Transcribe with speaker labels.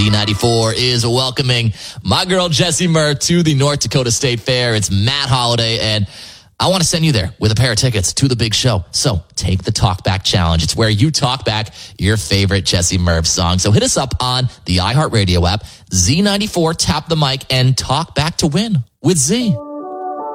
Speaker 1: Z94 is welcoming my girl Jessie Murr to the North Dakota State Fair. It's Matt Holiday, and I want to send you there with a pair of tickets to the big show. So take the Talk Back Challenge. It's where you talk back your favorite Jessie Murr song. So hit us up on the iHeartRadio app, Z94, tap the mic, and talk back to win with Z.